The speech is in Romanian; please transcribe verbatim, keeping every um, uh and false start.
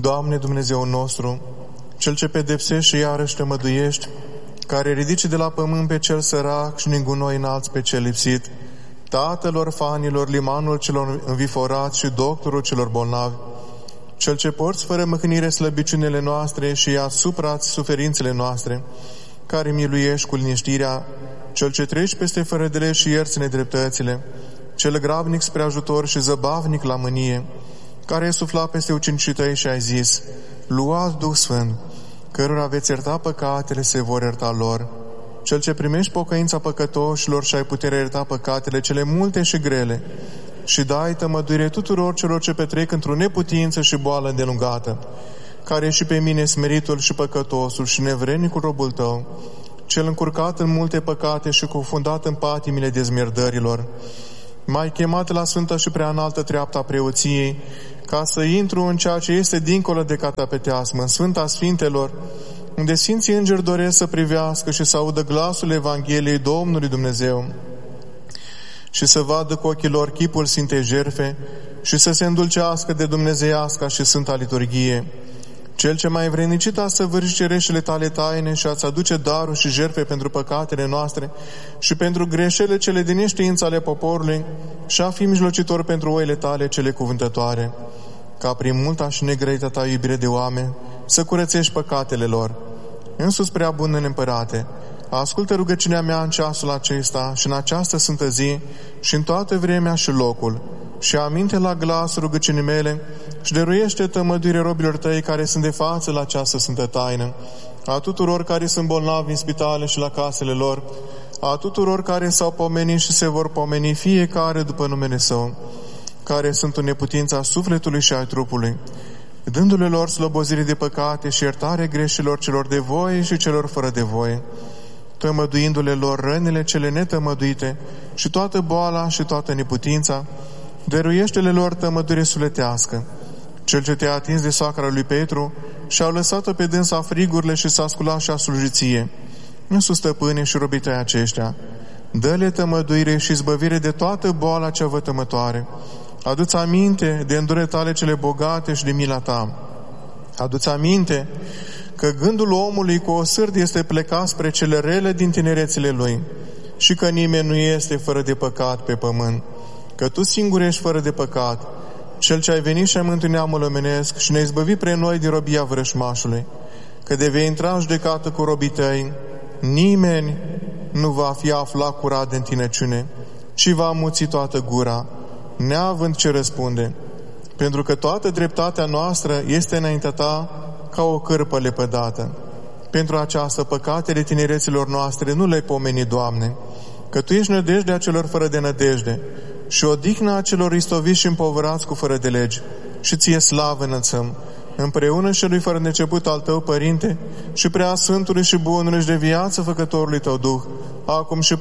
Doamne Dumnezeu nostru, Cel ce pedepsești și iarăși te măduiești, care ridici de la pământ pe cel sărac și din gunoi înalți pe cel lipsit, Tatălor fanilor, limanul celor înviforați și doctorul celor bolnavi, Cel ce porți fără mâhnire slăbiciunile noastre și asupra-ți suferințele noastre, care miluiești cu liniștirea, Cel ce treci peste fără de legi și ierți nedreptățile, Cel grabnic spre ajutor și zăbavnic la mânie, care ai suflat peste ucenicii tăi și ai zis: luați Duh Sfânt, cărora veți ierta păcatele, se vor ierta lor. Cel ce primești pocăința păcătoșilor și ai puterea ierta păcatele cele multe și grele, și dai tămăduire tuturor celor ce petrec într-o neputință și boală îndelungată, care și pe mine smeritul și păcătosul și nevrednicul robul tău, cel încurcat în multe păcate și cufundat în patimile dezmierdărilor, m-ai chemat la sfântă și prea înaltă treapta preoției, ca să intru în ceea ce este dincolo de catapeteasmă, în Sfânta Sfintelor, unde Sfinții Îngeri doresc să privească și să audă glasul Evangheliei Domnului Dumnezeu și să vadă cu ochii lor chipul Sfintei Jertfe și să se îndulcească de dumnezeiasca și Sfânta Liturghie. Cel ce mai vrednicit a săvârși cereșele tale taine și a-ți aduce daruri și jertfe pentru păcatele noastre și pentru greșelile cele din neștiință ale poporului și a fi mijlocitor pentru oile tale cele cuvântătoare, ca prin multa și negrăita ta iubire de oameni să curățești păcatele lor. Însus prea bun în împărate, ascultă rugăciunea mea în ceasul acesta și în această sfântă zi și în toată vremea și locul, și aminte la glas rugăciunii mele și dăruiește tămăduire robilor tăi care sunt de față la această sfântă taină, a tuturor care sunt bolnavi în spitale și la casele lor, a tuturor care s-au pomenit și se vor pomeni fiecare după numele Său, care sunt în neputința sufletului și a trupului, dându-le lor slobozire de păcate și iertare greșelor celor de voie și celor fără de voie, tămăduindu-le lor rănile cele netămăduite și toată boala și toată neputința, dăruiește-le lor tămăduire sufletească. Cel ce te-a atins de soacra lui Petru și-au lăsat-o pe dânsa frigurile și s-a sculat și-a slujiție. Însu stăpâne și robii tăi aceștia, dă-le tămăduire și izbăvire de toată boala cea vătămătoare. Adu-ți aminte de îndurele tale cele bogate și de mila ta. Adu-ți aminte că gândul omului cu o sârdă este plecat spre cele rele din tinerețile lui și că nimeni nu este fără de păcat pe pământ, că tu singur ești fără de păcat, Cel ce ai venit și ai mântuit neamul omenesc și ne-ai izbăvit pre noi din robia vrășmașului, că de vei intra în judecată cu robii tăi, nimeni nu va fi aflat curat de întinăciune, ci va amuți toată gura, neavând ce răspunde, pentru că toată dreptatea noastră este înaintea ta ca o cârpă lepădată. Pentru această păcatele tinereților noastre nu le-ai pomeni, Doamne, că Tu ești nădejdea celor fără de nădejde și odihna a celor istoviți și împovărați cu fără de legi, și Ție slavă înălțăm, împreună și Lui fără de început al Tău, Părinte, și prea Sfântului și Bunului și de viață Făcătorului Tău Duh, acum și